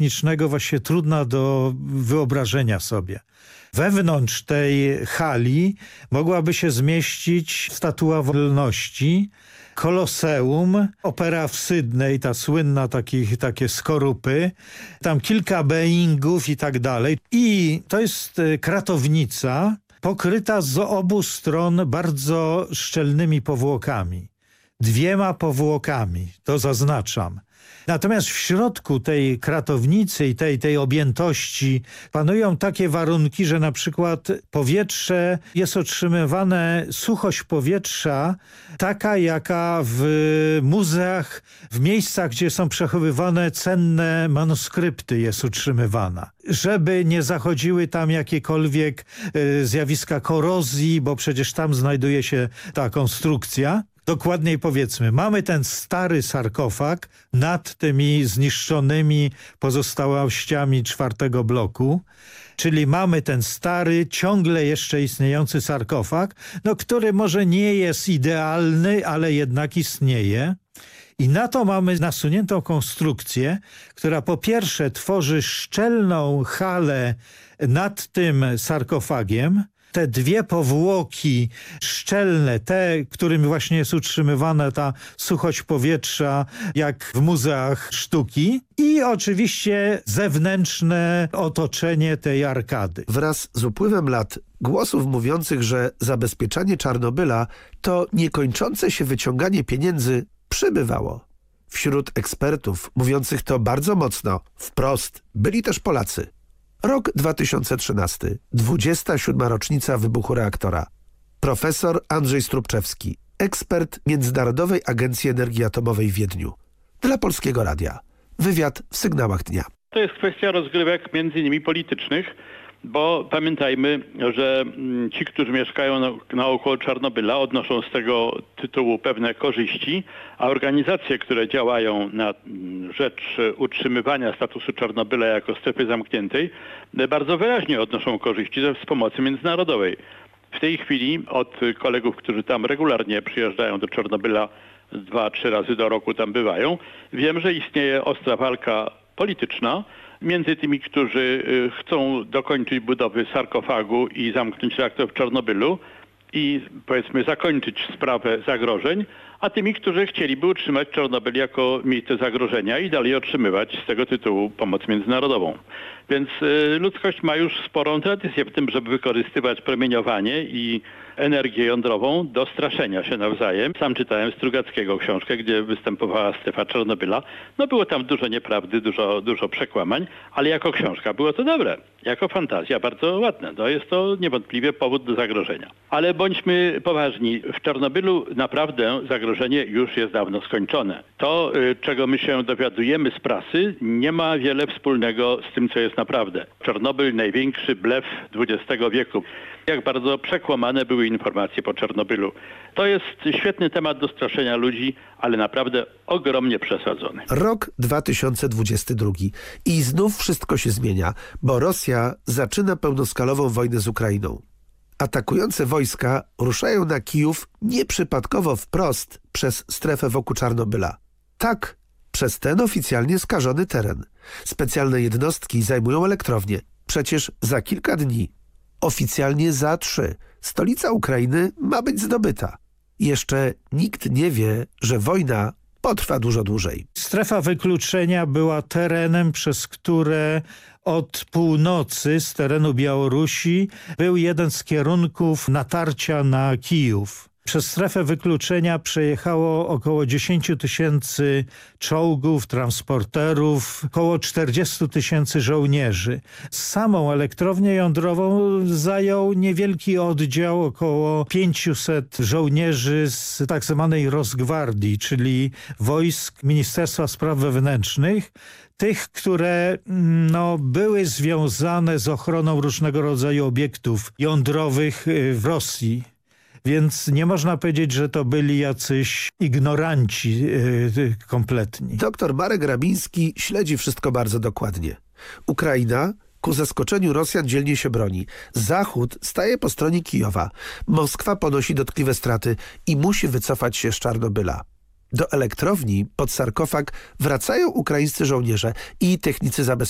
technicznego właśnie trudna do wyobrażenia sobie. Wewnątrz tej hali mogłaby się zmieścić Statua Wolności, Koloseum, opera w Sydney, ta słynna takie skorupy, tam kilka Boeingów i tak dalej. I to jest kratownica pokryta z obu stron bardzo szczelnymi powłokami. 2 powłokami, to zaznaczam. Natomiast w środku tej kratownicy i tej objętości panują takie warunki, że na przykład powietrze jest otrzymywane, suchość powietrza taka, jaka w muzeach, w miejscach, gdzie są przechowywane cenne manuskrypty jest utrzymywana. Żeby nie zachodziły tam jakiekolwiek zjawiska korozji, bo przecież tam znajduje się ta konstrukcja. Dokładniej powiedzmy, mamy ten stary sarkofag nad tymi zniszczonymi pozostałościami 4. bloku, czyli mamy ten stary, ciągle jeszcze istniejący sarkofag, który może nie jest idealny, ale jednak istnieje. I na to mamy nasuniętą konstrukcję, która po pierwsze tworzy szczelną halę nad tym sarkofagiem. Te 2 powłoki szczelne, te, którym właśnie jest utrzymywana ta suchość powietrza, jak w muzeach sztuki, i oczywiście zewnętrzne otoczenie tej arkady. Wraz z upływem lat głosów mówiących, że zabezpieczanie Czarnobyla to niekończące się wyciąganie pieniędzy przybywało. Wśród ekspertów mówiących to bardzo mocno, wprost, byli też Polacy. Rok 2013, 27. rocznica wybuchu reaktora. Profesor Andrzej Strubczewski, ekspert Międzynarodowej Agencji Energii Atomowej w Wiedniu. Dla Polskiego Radia. Wywiad w Sygnałach Dnia. To jest kwestia rozgrywek między innymi politycznych, bo pamiętajmy, że ci, którzy mieszkają naokoło Czarnobyla, odnoszą z tego tytułu pewne korzyści, a organizacje, które działają na rzecz utrzymywania statusu Czarnobyla jako strefy zamkniętej, bardzo wyraźnie odnoszą korzyści z pomocy międzynarodowej. W tej chwili od kolegów, którzy tam regularnie przyjeżdżają do Czarnobyla, 2-3 razy do roku tam bywają, wiem, że istnieje ostra walka polityczna między tymi, którzy chcą dokończyć budowy sarkofagu i zamknąć reaktor w Czarnobylu i powiedzmy zakończyć sprawę zagrożeń, a tymi, którzy chcieliby utrzymać Czarnobyl jako miejsce zagrożenia i dalej otrzymywać z tego tytułu pomoc międzynarodową. Więc ludzkość ma już sporą tradycję w tym, żeby wykorzystywać promieniowanie i energię jądrową do straszenia się nawzajem. Sam czytałem Strugackiego książkę, gdzie występowała strefa Czarnobyla. Było tam dużo nieprawdy, dużo przekłamań, ale jako książka było to dobre. Jako fantazja bardzo ładne. Jest to niewątpliwie powód do zagrożenia. Ale bądźmy poważni. W Czarnobylu naprawdę zagrożenie już jest dawno skończone. To, czego my się dowiadujemy z prasy, nie ma wiele wspólnego z tym, co jest naprawdę. Czarnobyl największy blef XX wieku. Jak bardzo przekłamane były informacje po Czarnobylu. To jest świetny temat do straszenia ludzi, ale naprawdę ogromnie przesadzony. Rok 2022 i znów wszystko się zmienia, bo Rosja zaczyna pełnoskalową wojnę z Ukrainą. Atakujące wojska ruszają na Kijów nieprzypadkowo wprost przez strefę wokół Czarnobyla. Tak, przez ten oficjalnie skażony teren. Specjalne jednostki zajmują elektrownię. Przecież za kilka dni, oficjalnie za 3, stolica Ukrainy ma być zdobyta. Jeszcze nikt nie wie, że wojna potrwa dużo dłużej. Strefa wykluczenia była terenem, przez które od północy z terenu Białorusi był jeden z kierunków natarcia na Kijów. Przez strefę wykluczenia przejechało około 10 000 czołgów, transporterów, około 40 000 żołnierzy. Samą elektrownię jądrową zajął niewielki oddział, około 500 żołnierzy z tak zwanej Rosgwardii, czyli wojsk Ministerstwa Spraw Wewnętrznych, tych, które były związane z ochroną różnego rodzaju obiektów jądrowych w Rosji. Więc nie można powiedzieć, że to byli jacyś ignoranci kompletni. Doktor Marek Rabiński śledzi wszystko bardzo dokładnie. Ukraina ku zaskoczeniu Rosjan dzielnie się broni. Zachód staje po stronie Kijowa. Moskwa ponosi dotkliwe straty i musi wycofać się z Czarnobyla. Do elektrowni pod sarkofag wracają ukraińscy żołnierze i technicy zabezpieczenia.